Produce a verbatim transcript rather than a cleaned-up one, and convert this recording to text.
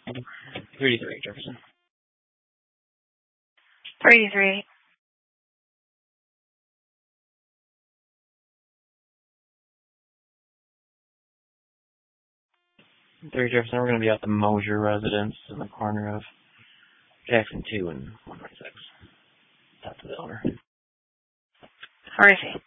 thirty-three, Jefferson. thirty-three. thirty, Jefferson, we're going to be at the Mosier residence in the corner of Jackson two and one twenty-six. Talk to the owner. Where is he?